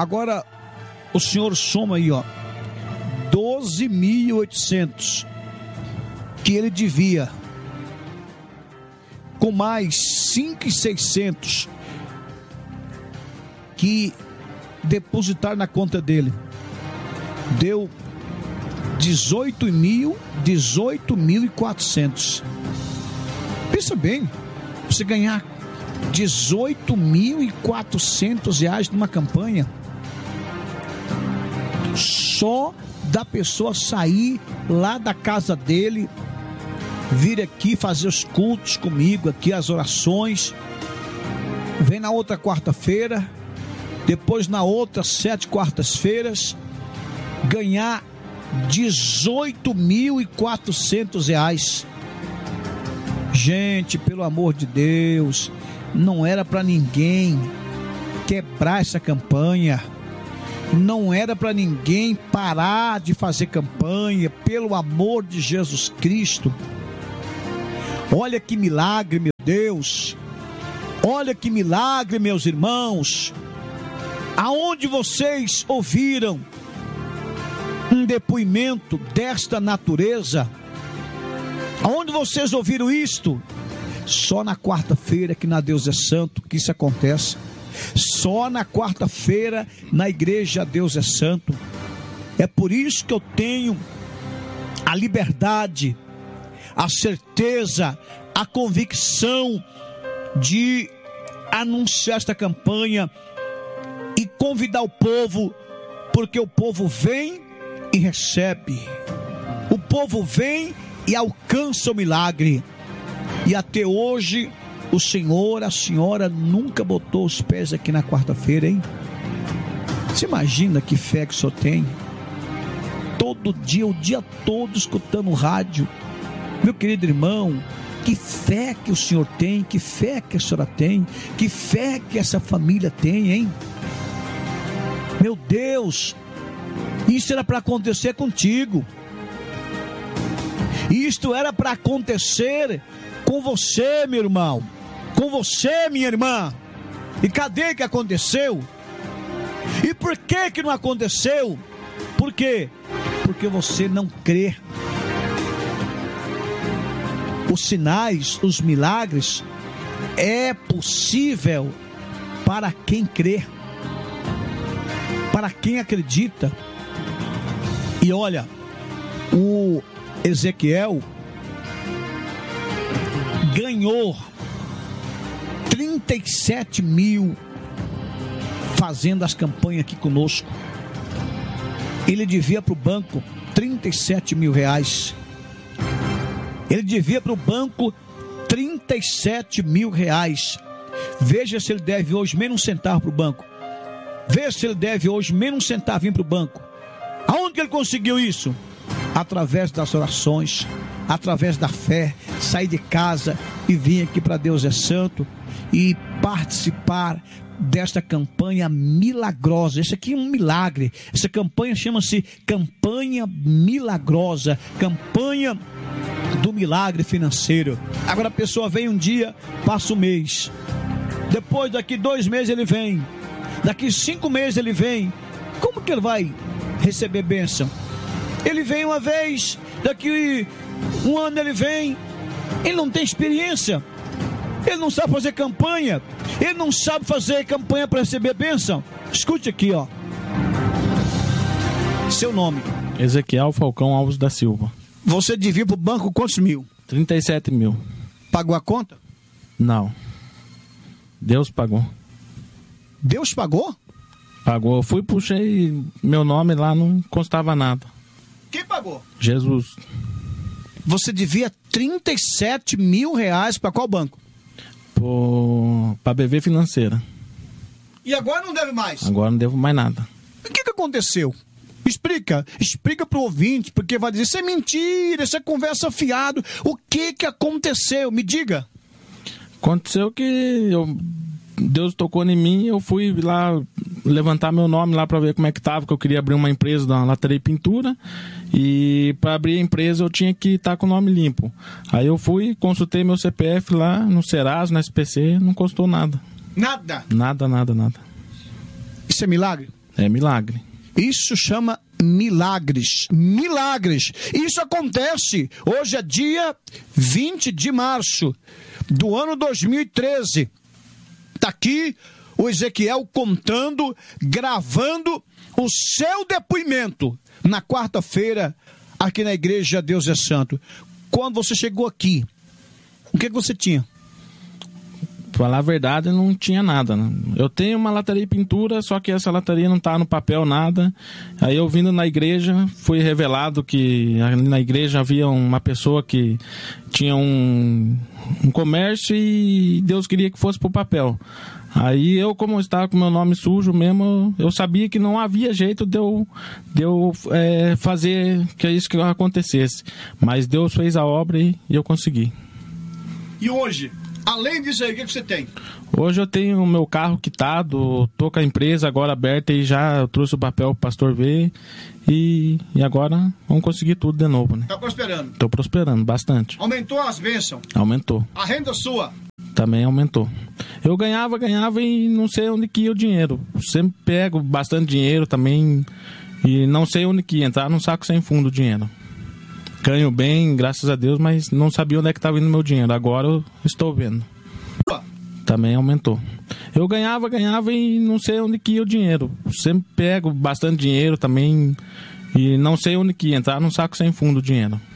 Agora, o senhor soma aí, ó, 12.800 que ele devia, com mais 5.600 que depositar na conta dele, deu 18.400. Pensa bem, você ganhar 18.400 reais numa campanha, só da pessoa sair lá da casa dele, vir aqui fazer os cultos comigo, aqui as orações, vem na outra quarta-feira, depois na outra 7 quartas-feiras, ganhar 18.400 reais. Gente, pelo amor de Deus, não era para ninguém quebrar essa campanha, não era para ninguém parar de fazer campanha, pelo amor de Jesus Cristo. Olha que milagre, meu Deus, olha que milagre, meus irmãos. Aonde vocês ouviram um depoimento desta natureza? Aonde vocês ouviram isto? Só na quarta-feira que na Deus é Santo que isso acontece. Só na quarta-feira na igreja Deus é Santo. É por isso que eu tenho a liberdade, a certeza, a convicção de anunciar esta campanha e convidar o povo, porque o povo vem e recebe, o povo vem e alcança o milagre. E até hoje o senhor, a senhora nunca botou os pés aqui na quarta-feira, hein? Você imagina que fé que o senhor tem? Todo dia, o dia todo escutando o rádio. Meu querido irmão, que fé que o senhor tem, que fé que a senhora tem, que fé que essa família tem, hein? Meu Deus, isso era para acontecer contigo. Isto era para acontecer com você, meu irmão, com você, minha irmã. E cadê que aconteceu? E por que não aconteceu? Por quê? Porque você não crê. Os sinais, os milagres é possível para quem crê, para quem acredita. E olha, o Ezequiel ganhou 37 mil fazendo as campanhas aqui conosco. Ele devia para o banco 37 mil reais. Ele devia para o banco 37 mil reais. Veja se ele deve hoje menos um centavo para o banco. Veja se ele deve hoje menos um centavinho para o banco. Aonde que ele conseguiu isso? Através das orações, através da fé, sair de casa e vir aqui para Deus é Santo e participar desta campanha milagrosa. Isso aqui é um milagre. Essa campanha chama-se Campanha Milagrosa, campanha do milagre financeiro. Agora a pessoa vem um dia, passa um mês, depois daqui 2 meses ele vem, daqui 5 meses ele vem. Como que ele vai receber bênção? Ele vem uma vez, daqui 1 ano ele vem, ele não tem experiência, ele não sabe fazer campanha, ele não sabe fazer campanha para receber bênção. Escute aqui, ó. Seu nome? Ezequiel Falcão Alves da Silva. Você devia para o banco quantos mil? 37 mil. Pagou a conta? Não. Deus pagou. Deus pagou? Pagou. Eu fui, puxei meu nome lá, não constava nada. Quem pagou? Jesus. Você devia 37 mil reais para qual banco? Para BV Financeira. E agora não deve mais? Agora não devo mais nada. O que aconteceu? Explica para o ouvinte, porque vai dizer, isso é mentira, isso é conversa fiado. O que aconteceu? Me diga. Aconteceu que Deus tocou em mim, eu fui lá levantar meu nome lá para ver como é que tava, que eu queria abrir uma empresa da Lataria e Pintura, e para abrir a empresa eu tinha que estar com o nome limpo. Aí eu fui, consultei meu CPF lá no Serasa, no SPC, não custou nada. Nada? Nada. Isso é milagre? É milagre. Isso chama milagres. Milagres. Isso acontece. Hoje é dia 20 de março do ano 2013. Está aqui o Ezequiel contando, gravando o seu depoimento na quarta-feira aqui na igreja Deus é Santo. Quando você chegou aqui, o que você tinha? Falar a verdade, não tinha nada, né? Eu tenho uma lataria e pintura, só que essa lataria não tá no papel, nada. Aí eu vindo na igreja, fui revelado que na igreja havia uma pessoa que tinha um comércio e Deus queria que fosse pro papel. Aí eu, como eu estava com meu nome sujo mesmo, eu sabia que não havia jeito de eu fazer que isso que acontecesse. Mas Deus fez a obra e eu consegui. E hoje, além disso aí, o que você tem? Hoje eu tenho o meu carro quitado, tô com a empresa agora aberta e já eu trouxe o papel pro pastor ver. E agora vamos conseguir tudo de novo, né? Tá prosperando? Tô prosperando bastante. Aumentou as bênçãos? Aumentou. A renda sua? Também aumentou. Eu ganhava e não sei onde que ia o dinheiro. Sempre pego bastante dinheiro também e não sei onde que ia. Entrar num saco sem fundo o dinheiro. Ganho bem, graças a Deus, mas não sabia onde é que estava indo meu dinheiro. Agora eu estou vendo. Também aumentou. Eu ganhava e não sei onde que ia o dinheiro. Sempre pego bastante dinheiro também e não sei onde que ia. Entrar num saco sem fundo o dinheiro.